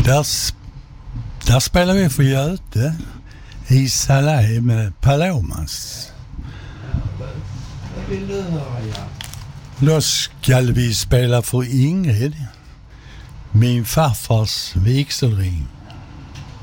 Där spelar vi för Göte i Salai med Palomas. Det vill du höra, ja. Då ska vi spela för Ingrid, min farfars vigselring.